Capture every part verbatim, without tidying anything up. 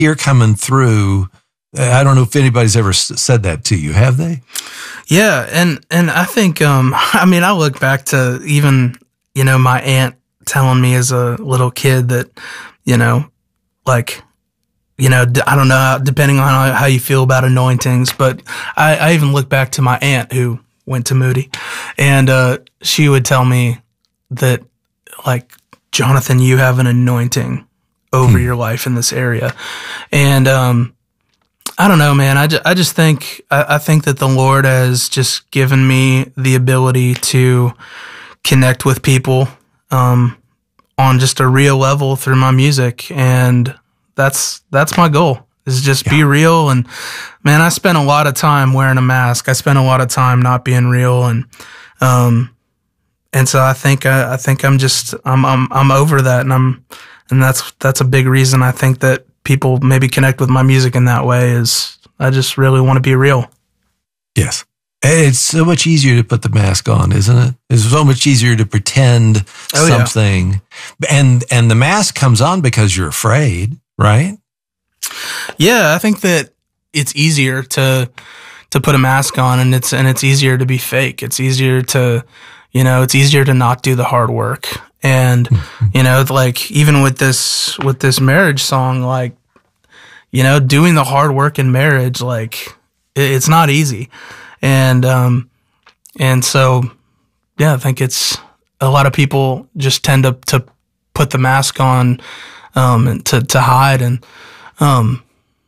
hear coming through. I don't know if anybody's ever said that to you. Have they? Yeah. And, and I think, um, I mean, I look back to even, you know, my aunt telling me as a little kid that, you know, like, you know, I don't know, how, depending on how, how you feel about anointings, but I, I even look back to my aunt who went to Moody, and uh, she would tell me that, like, Jonathan, you have an anointing over hmm. your life in this area. And um, I don't know, man, I, ju- I just think, I, I think that the Lord has just given me the ability to connect with people um, on just a real level through my music, and That's that's my goal, is just yeah. be real. And man, I spent a lot of time wearing a mask. I spent a lot of time not being real, and um, and so I think I, I think I'm just I'm I'm I'm over that, and I'm and that's that's a big reason I think that people maybe connect with my music in that way, is I just really want to be real. Yes. It's so much easier to put the mask on, isn't it? It's so much easier to pretend oh, something, yeah. and and the mask comes on because you're afraid. Right? Yeah, I think that it's easier to to put a mask on, and it's and it's easier to be fake. It's easier to, you know, it's easier to not do the hard work. And mm-hmm. you know, like even with this with this marriage song, like, you know, doing the hard work in marriage, like it, it's not easy. And um and so yeah, I think it's a lot of people just tend to to put the mask on um and to to hide, and um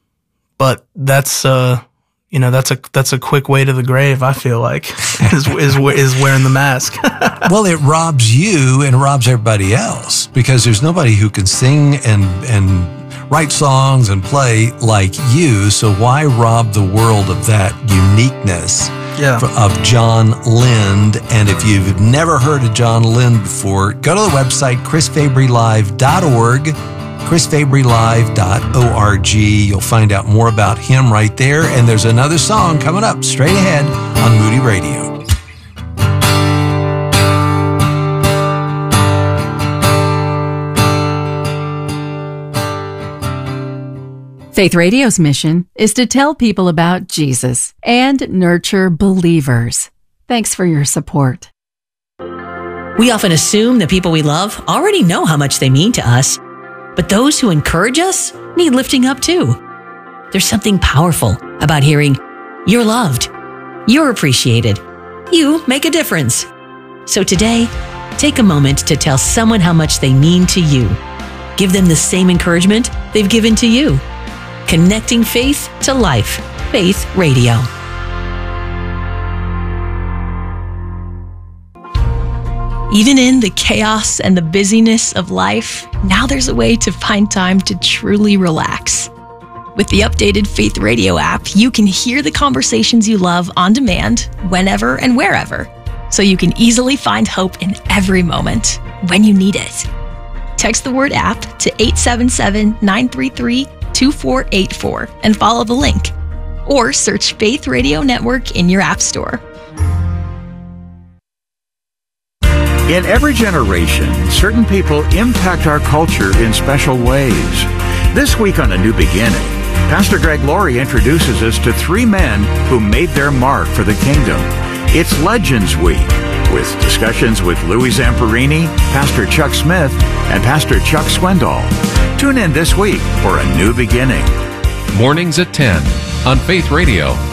but that's uh you know that's a that's a quick way to the grave, I feel like, is is is wearing the mask. Well, it robs you and robs everybody else, because there's nobody who can sing and and write songs and play like you, so why rob the world of that uniqueness yeah. of John Lind? And if you've never heard of John Lind before, go to the website chris fabry live dot org, chris fabry live dot org. You'll find out more about him right there, and there's another song coming up straight ahead on Moody Radio. Faith Radio's mission is to tell people about Jesus and nurture believers. Thanks for your support. We often assume the people we love already know how much they mean to us, but those who encourage us need lifting up too. There's something powerful about hearing, "You're loved, you're appreciated, you make a difference." So today, take a moment to tell someone how much they mean to you. Give them the same encouragement they've given to you. Connecting faith to life. Faith Radio. Even in the chaos and the busyness of life, now there's a way to find time to truly relax. With the updated Faith Radio app, you can hear the conversations you love on demand, whenever and wherever, so you can easily find hope in every moment when you need it. Text the word app to eight seven seven, nine three three, two four eight four and follow the link, or search Faith Radio Network in your app store. In every generation, certain people impact our culture in special ways. This week on A New Beginning, Pastor Greg Laurie introduces us to three men who made their mark for the kingdom. It's Legends Week, with discussions with Louis Zamperini, Pastor Chuck Smith, and Pastor Chuck Swindoll. Tune in this week for A New Beginning. Mornings at ten on Faith Radio.